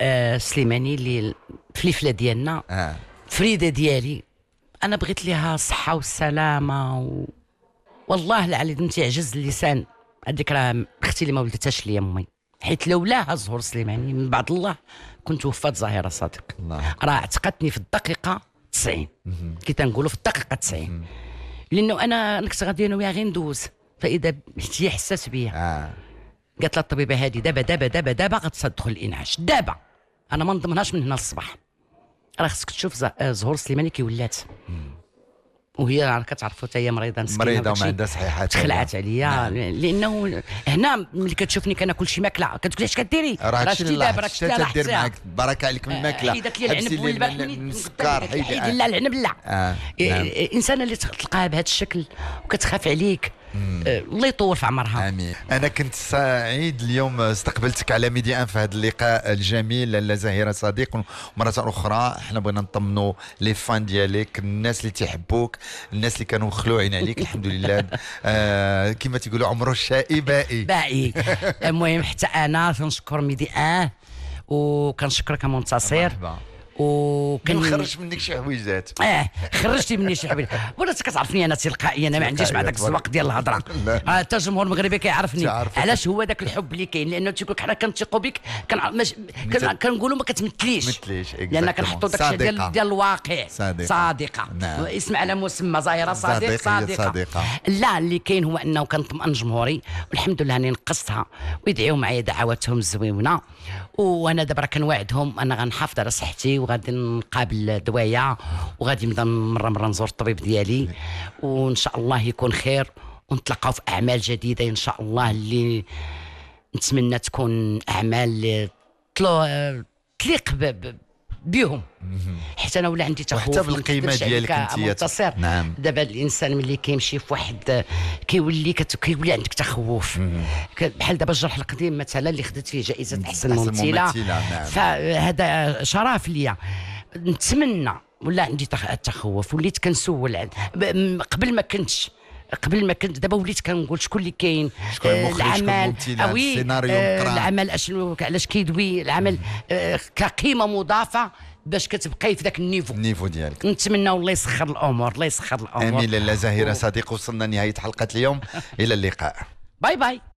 سليماني اللي فليفله ديالنا فريده ديالي، انا بغيت ليها الصحه والسلامه والله العظيم تعجز اللسان. هذيك راه اختي اللي ما ولدتهاش ليا امي، حيت لولاها زهور سليماني من بعد الله كنت وفات زهيره صادق. راه اعتقتني في الدقيقه 90 كي تنقولوا في الدقيقه 90، لانه انا كنت غادي انا وياها غير ندوز، فاذا هي حسات بيا قالت لها الطبيبه هذه دابا غتدخل الانعاش دابا، انا ما نضمنهاش من هنا للصباح. راه خصك تشوف زهور سليماني كي ولات، وهي راه كتعرفوا حتى هي مريضه مسكينه مريضه وما عندها صحيحات، تخلعت عليا. لانه هنا ملي كتشوفني كناكل شي ماكله كتقول اش كديري، راه شتي دابا راه شتي لا تدير معاك بركه عليك من الماكله، حيدت لي العنب والسكر، حيد لا العنب لا. الانسانه اللي تلقاها بهذا الشكل وكتخاف عليك الله يطول في عمرها. امين. انا كنت سعيد اليوم استقبلتك على ميدي ان في هذا اللقاء الجميل لاله زهيره صديق. ومره اخرى احنا بغينا نطمنوا لي فان ديالك، الناس اللي تيحبوك، الناس اللي كانوا مخلوعين عليك. الحمد لله كما تيقولوا عمره الشائي باقي. المهم حتى انا كنشكر ميدي ان وكنشكرك منتصر، وكان خرج منك شي حويجات. خرجتي مني شي حويجات، ولا كتعرفني انا تلقائيا، انا ما عنديش مع داك الزواق ديال الهضره. حتى الجمهور المغربي كيعرفني. علاش هو داك الحب اللي كاين، لانه تيقول لك حنا كنثيقوا بك، كنقولوا ما كتمثليش لان كنحطوا داك الشيء ديال الواقع. صادقه نعم. اسم على مسمى زهيره صادقه. لا اللي كاين هو انه كنطمئن جمهوري، والحمد لله اني نقصتها ويدعيو معايا دعواتهم الزويونه. وانا دابا كنواعدهم انا غنحافظ على صحتي وغادي نقابل دوايا وغادي نبدا مره نزور الطبيب ديالي، وان شاء الله يكون خير ونتلاقاو في اعمال جديده ان شاء الله اللي نتمنى تكون اعمال تليق بهم، حيت انا ولا عندي تخوف وحتى بالقيمه ديالك انت. نعم. دابا الانسان ملي كيمشي في واحد كيولي عندك تخوف، بحال دابا الجرح القديم مثلا اللي خدت فيه جائزه احسن ممثله. نعم. فهذا شرف ليا. نتمنى ولا عندي التخوف، وليت كنسول قبل ما كنت دابا وليت كنقول شكون اللي كاين العمل السيناريو العمل علاش كيدوي العمل كقيمه مضافه باش كتبقاي في ذاك النيفو ديالك. نتمنى الله يسخر الامور. امين. لاله زهيره صديق، وصلنا نهايه حلقه اليوم. الى اللقاء. باي باي.